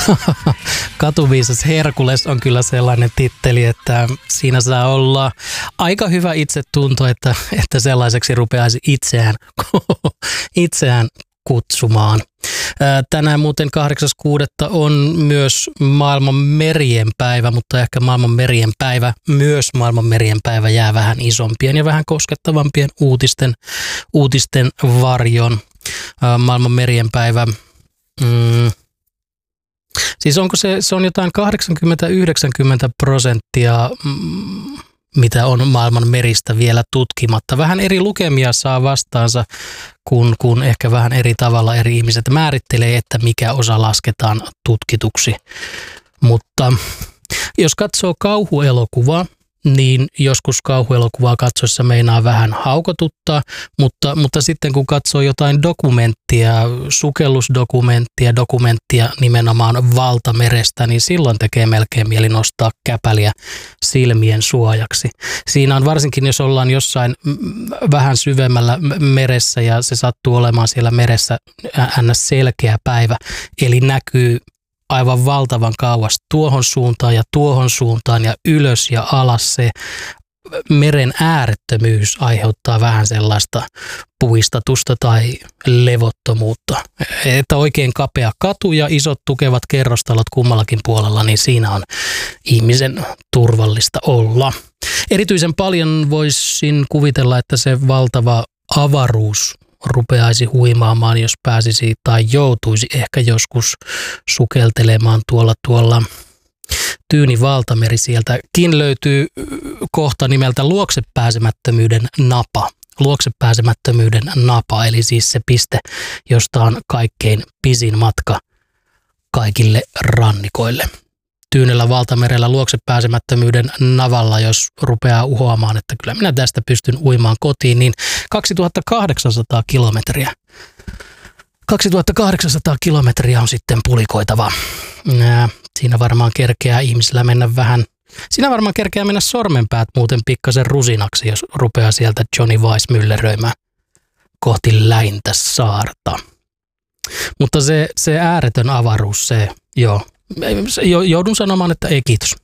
Katuviisas Herkules on kyllä sellainen titteli, että siinä saa olla aika hyvä itsetunto, että sellaiseksi rupeaisi itseään kutsumaan. Tänään muuten 8.6. on myös maailman merien päivä, mutta ehkä maailman merien päivä jää vähän isompien ja vähän koskettavampien uutisten varjon. Maailman merien päivä, siis onko se on jotain 80-90%, mitä on maailman meristä vielä tutkimatta. Vähän eri lukemia saa vastaansa, kun ehkä vähän eri tavalla eri ihmiset määrittelee, että mikä osa lasketaan tutkituksi. Mutta jos katsoo kauhuelokuvaa, niin joskus kauhuelokuvaa katsoessa meinaa vähän haukotuttaa, mutta sitten kun katsoo jotain dokumenttia, dokumenttia nimenomaan valtamerestä, niin silloin tekee melkein mieli nostaa käpäliä silmien suojaksi. Siinä on varsinkin, jos ollaan jossain vähän syvemmällä meressä ja se sattuu olemaan siellä meressä ns. Selkeä päivä, eli näkyy aivan valtavan kauas tuohon suuntaan ja ylös ja alas. Se meren äärettömyys aiheuttaa vähän sellaista puistatusta tai levottomuutta. Että oikein kapea katu ja isot tukevat kerrostalot kummallakin puolella, niin siinä on ihmisen turvallista olla. Erityisen paljon voisin kuvitella, että se valtava avaruus rupeaisi huimaamaan, jos pääsisi tai joutuisi ehkä joskus sukeltelemaan tuolla Tyyni valtameri. Sieltäkin löytyy kohta nimeltä luoksepääsemättömyyden napa, eli siis se piste, josta on kaikkein pisin matka kaikille rannikoille. Tyynellä valtamerellä luoksepääsemättömyyden navalla, jos rupeaa uhoamaan, että kyllä minä tästä pystyn uimaan kotiin, niin 2800 kilometriä. 2800 kilometriä on sitten pulikoitava. Siinä varmaan kerkeää ihmisillä mennä sormenpäät muuten pikkasen rusinaksi, jos rupeaa sieltä Johnny Weiss mylleröimään kohti lähintä saarta. Mutta se ääretön avaruus, joudun sanomaan, että ei kiitos.